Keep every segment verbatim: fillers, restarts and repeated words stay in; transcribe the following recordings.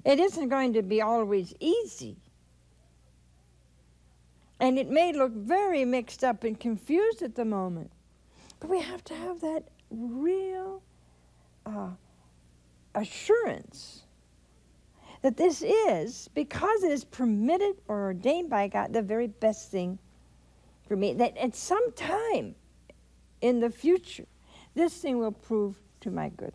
It isn't going to be always easy. And it may look very mixed up and confused at the moment. But we have to have that real uh, assurance that this is, because it is permitted or ordained by God, the very best thing for me. That at some time in the future, this thing will prove to my good.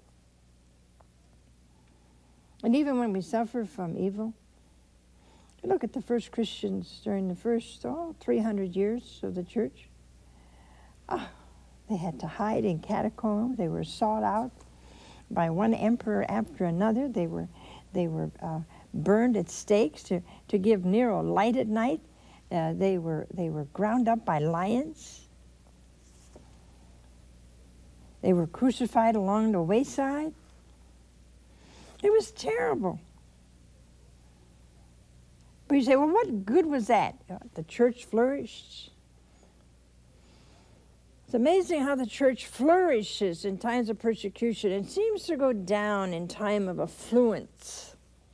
And even when we suffer from evil, look at the first Christians during the first oh, three hundred years of the church. Oh, they had to hide in catacombs. They were sought out by one emperor after another. They were, they were uh, burned at stakes to, to give Nero light at night. Uh, they were, they were ground up by lions. They were crucified along the wayside. It was terrible. But you say, well, what good was that? The church flourished. It's amazing how the church flourishes in times of persecution and seems to go down in time of affluence.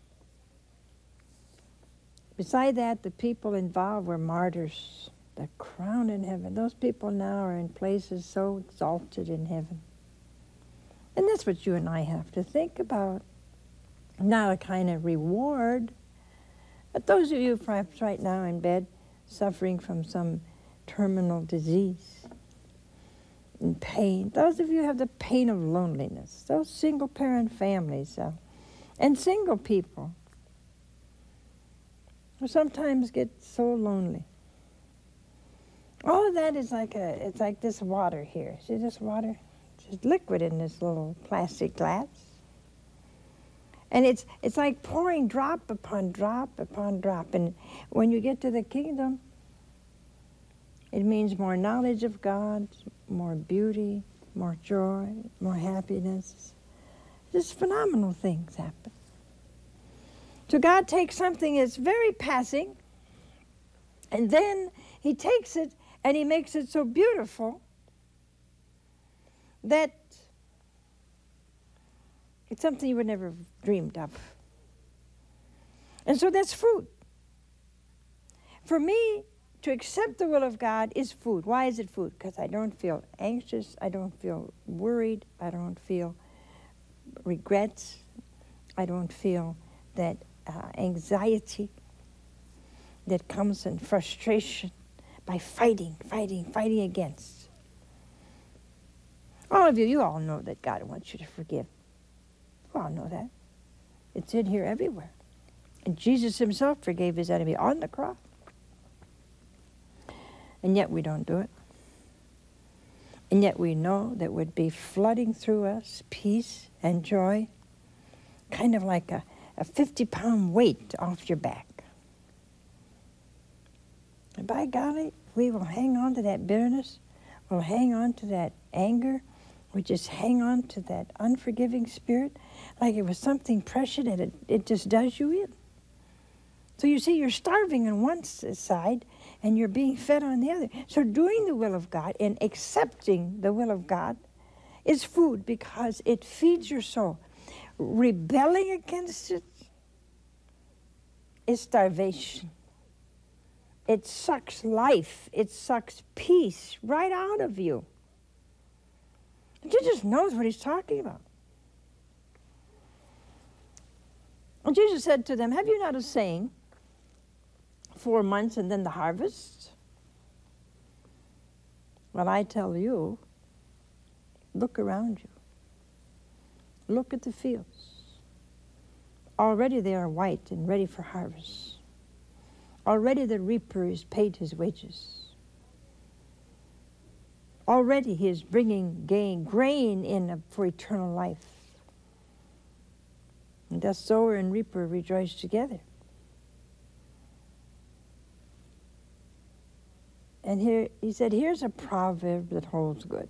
Beside that, the people involved were martyrs, the crown in heaven. Those people now are in places so exalted in heaven. And that's what you and I have to think about. Not a kind of reward. But those of you perhaps right now in bed suffering from some terminal disease, in pain, those of you who have the pain of loneliness, those single-parent families uh, and single people who sometimes get so lonely. All of that is like a, it's like this water here. See this water? It's just liquid in this little plastic glass. And it's, it's like pouring drop upon drop upon drop. And when you get to the kingdom, it means more knowledge of God, more beauty, more joy, more happiness. Just phenomenal things happen. So God takes something that's very passing, and then he takes it and he makes it so beautiful that it's something you would never have dreamed of. And so that's food. For me, to accept the will of God is food. Why is it food? Because I don't feel anxious, I don't feel worried, I don't feel regrets, I don't feel that uh, anxiety that comes in frustration by fighting, fighting, fighting against. All of you, you all know that God wants you to forgive. You all know that. It's in here everywhere. And Jesus himself forgave his enemy on the cross. And yet we don't do it. And yet we know that would be flooding through us peace and joy, kind of like a, a fifty-pound weight off your back. And by golly, we will hang on to that bitterness, we'll hang on to that anger, we just hang on to that unforgiving spirit like it was something precious and it, it just does you in. So you see, you're starving on one side and you're being fed on the other. So doing the will of God and accepting the will of God is food because it feeds your soul. Rebelling against it is starvation. It sucks life. It sucks peace right out of you. And Jesus knows what he's talking about. And Jesus said to them, have you not a saying, four months and then the harvest? Well, I tell you, look around you. Look at the fields. Already they are white and ready for harvest. Already the reaper has paid his wages. Already he is bringing gain, grain in for eternal life. And thus sower and reaper rejoice together. And here he said, here's a proverb that holds good.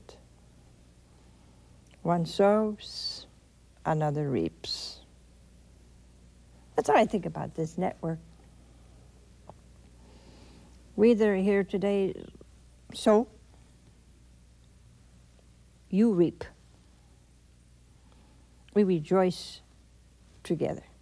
One sows, another reaps. That's how I think about this network. We that are here today sow, you reap. We rejoice together.